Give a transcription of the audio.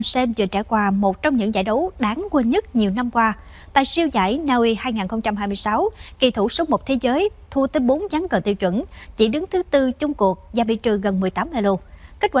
Sen vừa trải qua một trong những giải đấu đáng quên nhất nhiều năm qua. Tại siêu giải Na Uy 2026, kỳ thủ số 1 thế giới thua tới 4 ván cờ tiêu chuẩn, chỉ đứng thứ tư chung cuộc và bị trừ gần 18 elo.